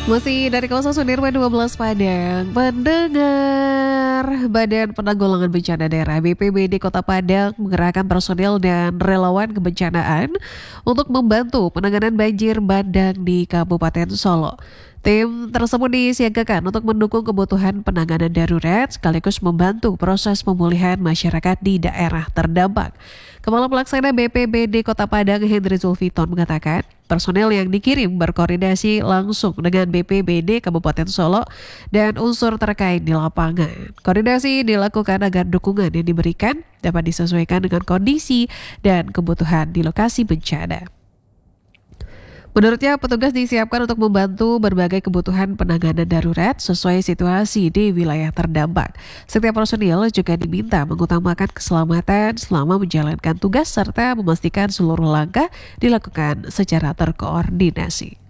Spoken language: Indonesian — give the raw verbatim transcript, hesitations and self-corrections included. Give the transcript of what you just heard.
Masih dari kawasan Sudirman dua belas Padang, pendengar Badan Penanggulangan Bencana Daerah B P B D Kota Padang mengerahkan personel dan relawan kebencanaan untuk membantu penanganan banjir bandang di Kabupaten Solo. Tim tersebut disiagakan untuk mendukung kebutuhan penanganan darurat sekaligus membantu proses pemulihan masyarakat di daerah terdampak. Kepala Pelaksana B P B D Kota Padang Hendri Zulfiton mengatakan, personel yang dikirim berkoordinasi langsung dengan B P B D Kabupaten Solo dan unsur terkait di lapangan. Koordinasi dilakukan agar dukungan yang diberikan dapat disesuaikan dengan kondisi dan kebutuhan di lokasi bencana. Menurutnya, petugas disiapkan untuk membantu berbagai kebutuhan penanganan darurat sesuai situasi di wilayah terdampak. Setiap personil juga diminta mengutamakan keselamatan selama menjalankan tugas serta memastikan seluruh langkah dilakukan secara terkoordinasi.